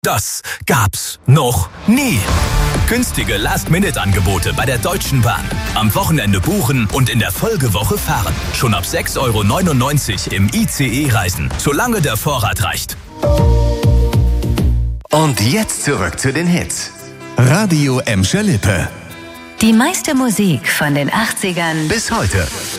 Das gab's noch nie. Günstige Last-Minute-Angebote bei der Deutschen Bahn. Am Wochenende buchen und in der Folgewoche fahren. Schon ab 6,99 € im ICE reisen, solange der Vorrat reicht. Und jetzt zurück zu den Hits. Radio Emscher Lippe. Die meiste Musik von den 80ern bis heute.